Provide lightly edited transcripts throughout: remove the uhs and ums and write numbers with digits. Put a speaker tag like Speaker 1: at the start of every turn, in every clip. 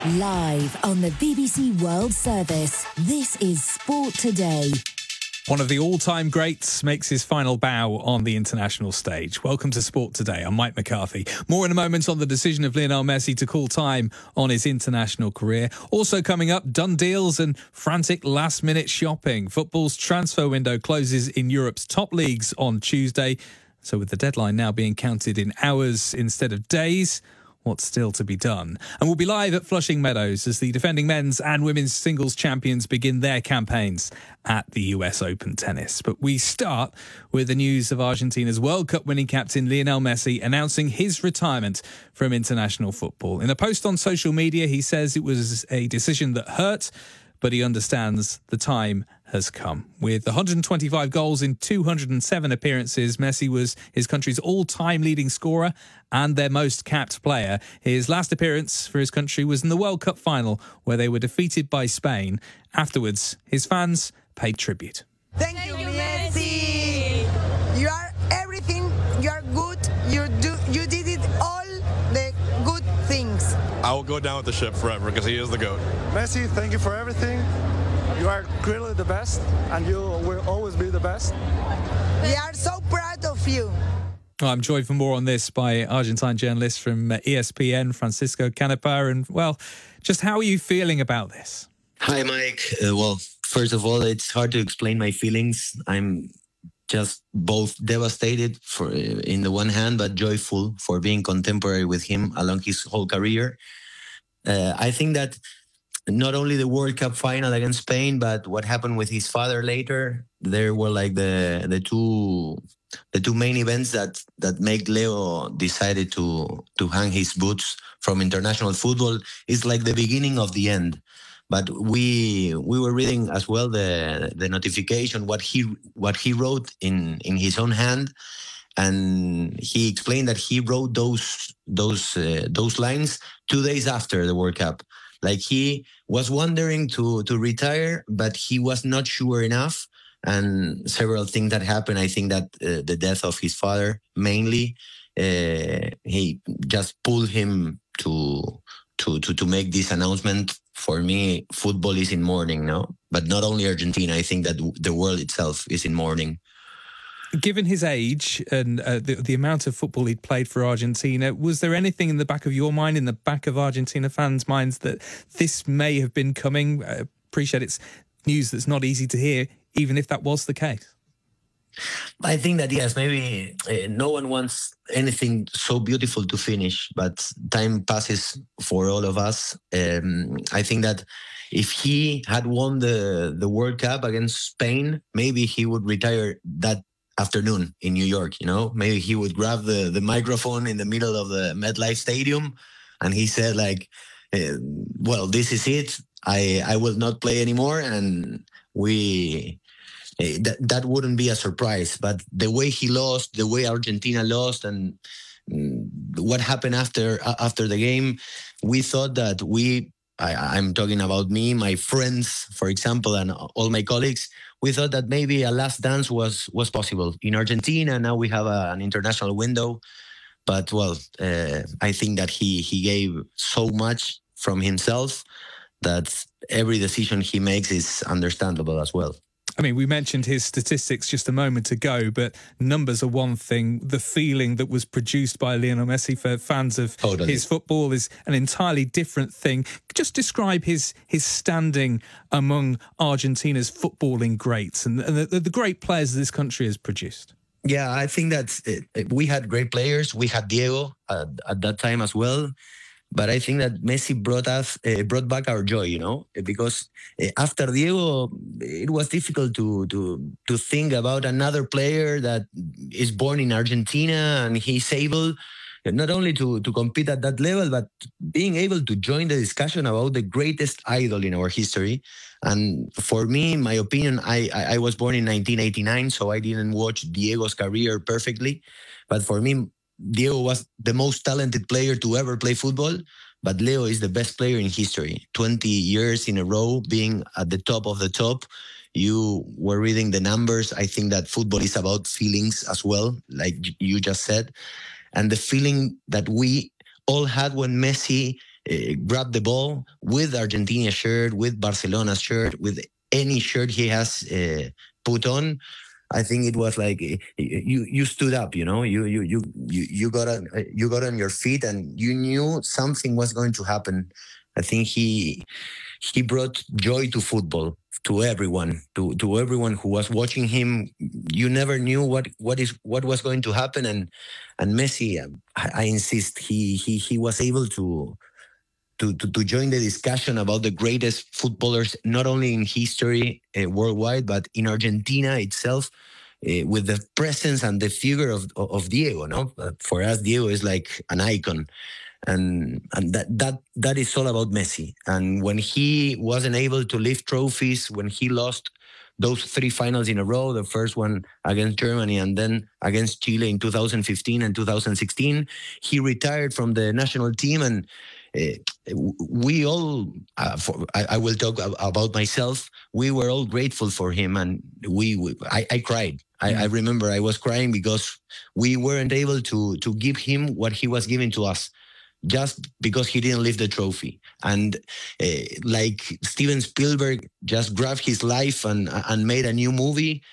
Speaker 1: Live on the BBC World Service, this is Sport Today.
Speaker 2: One of the all-time greats makes his final bow on the international stage. Welcome to Sport Today. I'm Mike McCarthy. More in a moment on the decision of Lionel Messi to call time on his international career. Also coming up, done deals and frantic last-minute shopping. Football's transfer window closes in Europe's top leagues on Tuesday. So with the deadline now being counted in hours instead of days, what's still to be done? And we'll be live at Flushing Meadows as the defending men's and women's singles champions begin their campaigns at the US Open tennis. But we start with the news of Argentina's World Cup winning captain Lionel Messi announcing his retirement from international football. In a post on social media, he says it was a decision that hurt, but he understands the time has come. With 125 goals in 207 appearances, Messi was his country's all-time leading scorer and their most capped player. His last appearance for his country was in the World Cup final, where they were defeated by Spain. Afterwards, his fans paid tribute.
Speaker 3: Thank you, Messi. You are everything. You are good. You did it all the good things.
Speaker 4: I will go down with the ship forever because he is the GOAT.
Speaker 5: Messi, thank you for everything. You are clearly the best, and you will always be the best.
Speaker 3: We are so proud of you.
Speaker 2: I'm joined for more on this by Argentine journalist from ESPN, Francisco Canepa. And, well, just how are you feeling about this?
Speaker 6: Hi, Mike. Well, first of all, it's hard to explain my feelings. I'm just both devastated in the one hand, but joyful for being contemporary with him along his whole career. I think that not only the World Cup final against Spain, but what happened with his father later, there were like the two main events that make Leo decided to hang his boots from international football. It's like the beginning of the end. But we were reading as well the notification, what he wrote in his own hand, and he explained that he wrote those lines 2 days after the World Cup. Like he was wondering to retire, but he was not sure enough. And several things that happened. I think that the death of his father mainly, he just pulled him to make this announcement. For me, football is in mourning now, but not only Argentina. I think that the world itself is in mourning.
Speaker 2: Given his age and the amount of football he'd played for Argentina, was there anything in the back of your mind, in the back of Argentina fans' minds, that this may have been coming? I appreciate it's news that's not easy to hear, even if that was the case.
Speaker 6: I think that, yes, maybe no one wants anything so beautiful to finish, but time passes for all of us. I think that if he had won the World Cup against Spain, maybe he would retire that afternoon in New York, Maybe he would grab the microphone in the middle of the MetLife Stadium and he said, like, well, this is it. I will not play anymore. And that wouldn't be a surprise. But the way he lost, the way Argentina lost, and what happened after the game, we thought that I'm talking about me, my friends, for example, and all my colleagues, we thought that maybe a last dance was possible in Argentina. Now we have an international window. But, well, I think that he gave so much from himself that every decision he makes is understandable as well.
Speaker 2: I mean, we mentioned his statistics just a moment ago, but numbers are one thing. The feeling that was produced by Lionel Messi for fans of his football is an entirely different thing. Just describe his standing among Argentina's footballing greats and the great players this country has produced.
Speaker 6: Yeah, I think that we had great players. We had Diego at that time as well. But I think that Messi brought back our joy, because after Diego, it was difficult to think about another player that is born in Argentina and he's able not only to compete at that level, but being able to join the discussion about the greatest idol in our history. And for me, in my opinion, I was born in 1989, so I didn't watch Diego's career perfectly. But for me, Diego was the most talented player to ever play football, but Leo is the best player in history. 20 years in a row being at the top of the top. You were reading the numbers. I think that football is about feelings as well, like you just said. And the feeling that we all had when Messi grab the ball with Argentina shirt, with Barcelona shirt, with any shirt he has put on. I think it was like you stood up, you got on your feet, and you knew something was going to happen. I think he brought joy to football, to everyone, to everyone who was watching him. You never knew what was going to happen, and Messi, I insist, he was able to join the discussion about the greatest footballers, not only in history worldwide, but in Argentina itself, with the presence and the figure of Diego. No, for us, Diego is like an icon, and that is all about Messi. And when he wasn't able to lift trophies, when he lost those 3 finals in a row, the first one against Germany and then against Chile in 2015 and 2016, he retired from the national team. And we all, I will talk about myself, we were all grateful for him, and I cried. I remember I was crying because we weren't able to give him what he was giving to us, just because he didn't lift the trophy. And like Steven Spielberg just grabbed his life and made a new movie,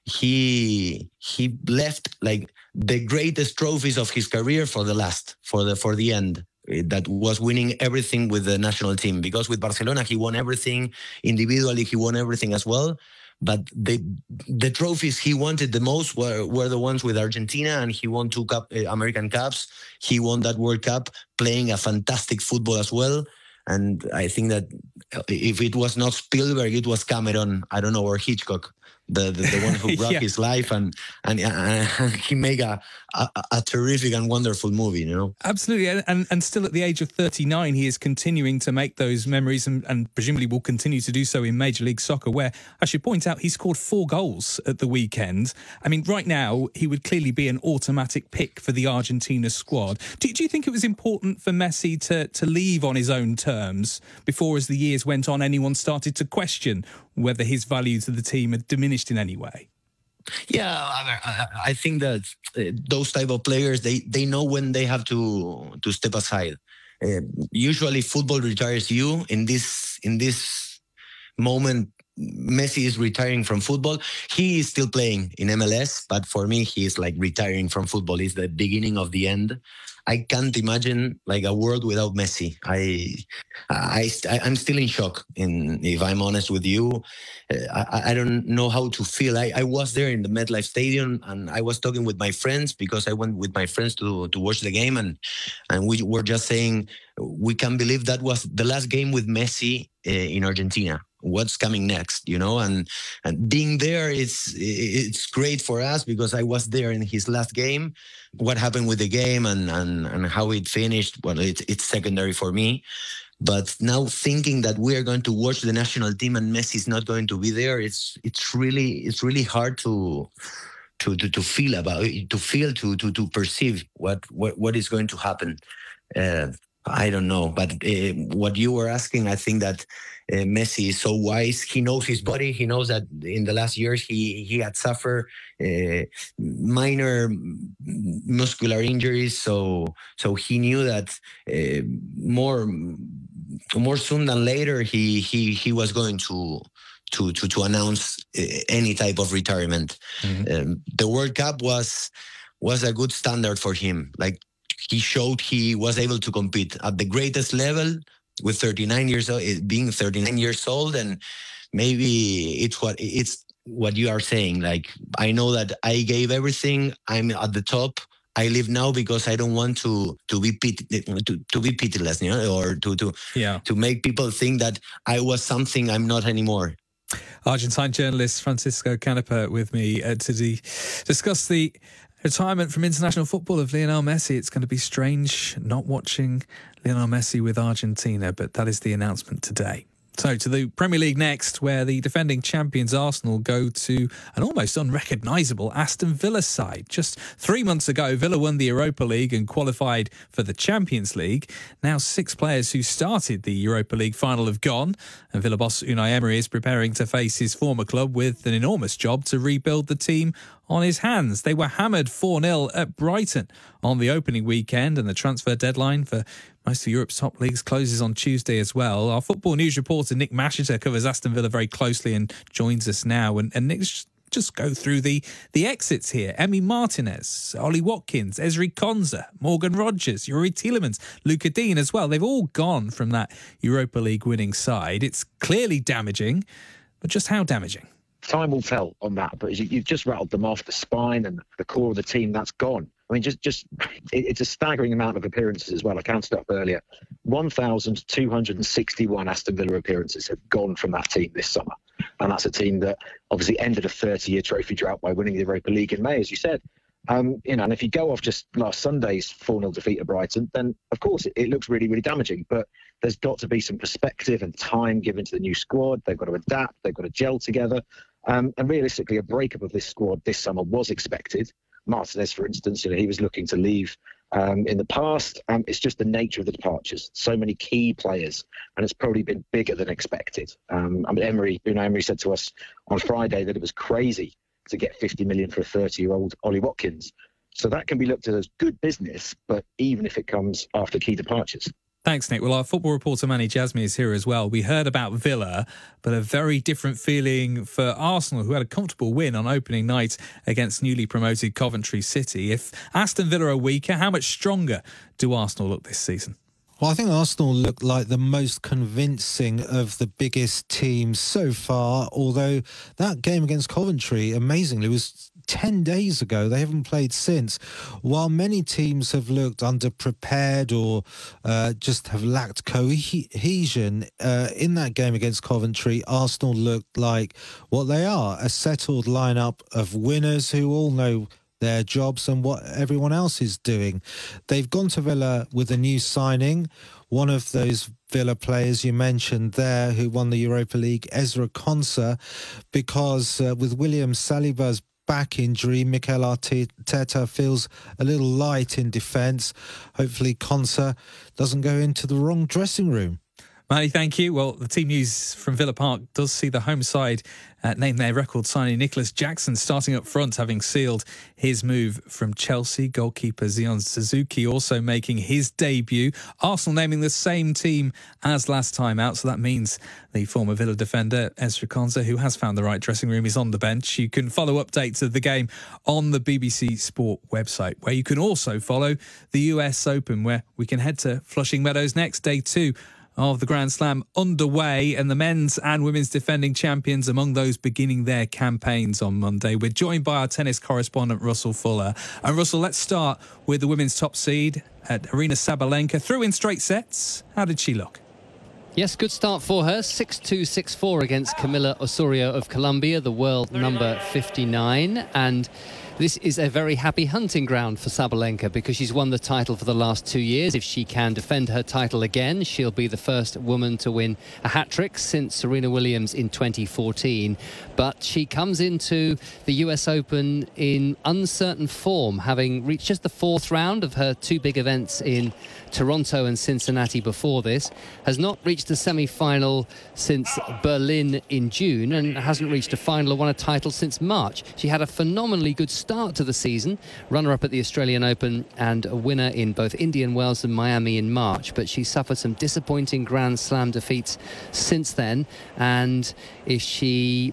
Speaker 6: he left like the greatest trophies of his career for the end. That was winning everything with the national team, because with Barcelona he won everything individually, he won everything as well. But the trophies he wanted the most were the ones with Argentina, and he won 2 American Cups. He won that World Cup playing a fantastic football as well. And I think that if it was not Spielberg, it was Cameron, I don't know, or Hitchcock, the one who brought his life, and he made a terrific and wonderful movie,
Speaker 2: Absolutely. And still at the age of 39, he is continuing to make those memories, and presumably will continue to do so in Major League Soccer, where I should point out he scored 4 goals at the weekend. I mean, right now, he would clearly be an automatic pick for the Argentina squad. Do you think it was important for Messi to leave on his own terms before, as the years went on, anyone started to question whether his value to the team had diminished in any way?
Speaker 6: Yeah, I think that those type of players, they know when they have to step aside. Usually, football retires you. In this moment, Messi is retiring from football. He is still playing in MLS, but for me, he is like retiring from football. It's the beginning of the end. I can't imagine like a world without Messi. I'm still in shock. If I'm honest with you, I don't know how to feel. I was there in the MetLife Stadium, and I was talking with my friends, because I went with my friends to watch the game, and we were just saying we can't believe that was the last game with Messi in Argentina. What's coming next, and being there, it's great for us, because I was there in his last game. What happened with the game and how it finished, well, it's secondary for me. But now thinking that we are going to watch the national team and Messi is not going to be there, it's really hard to feel about, to perceive what is going to happen. I don't know, but what you were asking, I think that Messi is so wise. He knows his body. He knows that in the last years he had suffered minor muscular injuries. So he knew that more soon than later he was going to announce any type of retirement.
Speaker 2: Mm-hmm.
Speaker 6: The World Cup was a good standard for him. Like, he showed he was able to compete at the greatest level with 39 years old, being 39 years old. And maybe it's what you are saying. Like, I know that I gave everything. I'm at the top. I live now because I don't want to be pitiless, or to make people think that I was something I'm not anymore.
Speaker 2: Argentine journalist Francisco Canepa with me to discuss the retirement from international football of Lionel Messi. It's going to be strange not watching Lionel Messi with Argentina, but that is the announcement today. So to the Premier League next, where the defending champions Arsenal go to an almost unrecognisable Aston Villa side. Just 3 months ago, Villa won the Europa League and qualified for the Champions League. Now 6 players who started the Europa League final have gone, and Villa boss Unai Emery is preparing to face his former club with an enormous job to rebuild the team on his hands. They were hammered 4-0 at Brighton on the opening weekend, and the transfer deadline for Most of Europe's top leagues closes on Tuesday as well. Our football news reporter Nick Masheter covers Aston Villa very closely and joins us now. And Nick's just go through the exits here. Emi Martinez, Ollie Watkins, Ezri Konsa, Morgan Rogers, Yuri Tielemans, Luca Dean as well. They've all gone from that Europa League winning side. It's clearly damaging, but just how damaging?
Speaker 7: Time will tell on that, but you've just rattled them off. The spine and the core of the team, that's gone. I mean, it's a staggering amount of appearances as well. I counted up earlier. 1,261 Aston Villa appearances have gone from that team this summer. And that's a team that obviously ended a 30-year trophy drought by winning the Europa League in May, as you said. And if you go off just last Sunday's 4-0 defeat at Brighton, then of course it looks really, really damaging. But there's got to be some perspective and time given to the new squad. They've got to adapt. They've got to gel together. And realistically, a breakup of this squad this summer was expected. Martinez, for instance, he was looking to leave in the past. It's just the nature of the departures. So many key players, and it's probably been bigger than expected. Emery said to us on Friday that it was crazy to get 50 million for a 30-year-old Ollie Watkins. So that can be looked at as good business, but even if it comes after key departures.
Speaker 2: Thanks, Nick. Well, our football reporter Manny Jasmi is here as well. We heard about Villa, but a very different feeling for Arsenal, who had a comfortable win on opening night against newly promoted Coventry City. If Aston Villa are weaker, how much stronger do Arsenal look this season?
Speaker 8: Well, I think Arsenal look like the most convincing of the biggest teams so far, although that game against Coventry, amazingly, was 10 days ago. They haven't played since. While many teams have looked underprepared or just have lacked cohesion, in that game against Coventry, Arsenal looked like what they are, a settled lineup of winners who all know their jobs and what everyone else is doing. They've gone to Villa with a new signing, one of those Villa players you mentioned there who won the Europa League, Ezri Konsa, because with William Saliba's back injury, Mikel Arteta feels a little light in defence. Hopefully Konsa doesn't go into the wrong dressing room.
Speaker 2: Manny, thank you. Well, the team news from Villa Park does see the home side name their record signing Nicholas Jackson starting up front, having sealed his move from Chelsea. Goalkeeper Zion Suzuki also making his debut. Arsenal naming the same team as last time out, so that means the former Villa defender Ezri Konsa, who has found the right dressing room, is on the bench. You can follow updates of the game on the BBC Sport website, where you can also follow the US Open, where we can head to Flushing Meadows next, day 2 of the Grand Slam underway, and the men's and women's defending champions among those beginning their campaigns on Monday. We're joined by our tennis correspondent Russell Fuller. And Russell, let's start with the women's top seed at Aryna Sabalenka. Through in straight sets. How did she look?
Speaker 9: Yes, good start for her. 6-2, 6-4 against Camila Osorio of Colombia, the world number 59. And this is a very happy hunting ground for Sabalenka because she's won the title for the last 2 years. If she can defend her title again, she'll be the first woman to win a hat-trick since Serena Williams in 2014. But she comes into the US Open in uncertain form, having reached just the 4th round of her 2 big events in Toronto and Cincinnati before this, has not reached a semi-final since Berlin in June, and hasn't reached a final or won a title since March. She had a phenomenally good start to the season, runner-up at the Australian Open and a winner in both Indian Wells and Miami in March, but she suffered some disappointing Grand Slam defeats since then, and if she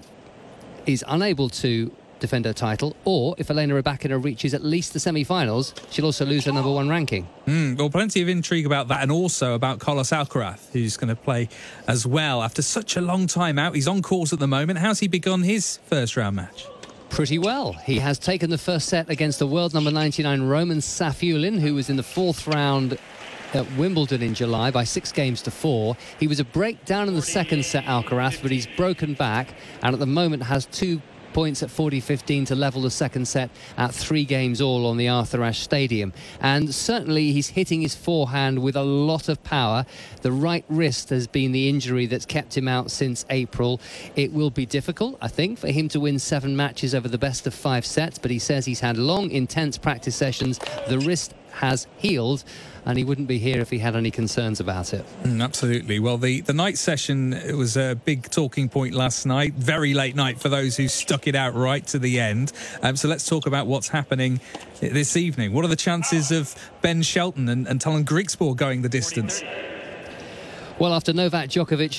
Speaker 9: is unable to defend her title, or if Elena Rybakina reaches at least the semi-finals, she'll also lose her #1 ranking.
Speaker 2: Well, plenty of intrigue about that, and also about Carlos Alcaraz, who's going to play as well after such a long time out. He's on course at the moment. How's he begun his first round match?
Speaker 9: Pretty well. He has taken the first set against the world number 99 Roman Safiullin, who was in the 4th round at Wimbledon in July by 6-4. He was a break down in the second set, Alcaraz, but he's broken back and at the moment has 2 points at 40-15 to level the second set at 3 games all on the Arthur Ashe Stadium. And certainly he's hitting his forehand with a lot of power. The right wrist has been the injury that's kept him out since April. It will be difficult, I think, for him to win 7 matches over the best of 5 sets, but he says he's had long, intense practice sessions. The wrist has healed, and he wouldn't be here if he had any concerns about it.
Speaker 2: Absolutely. Well, the night session, it was a big talking point last night. Very late night for those who stuck it out right to the end. So let's talk about what's happening this evening. What are the chances of Ben Shelton and Tallon Griekspoor going the distance?
Speaker 9: Well, after Novak Djokovic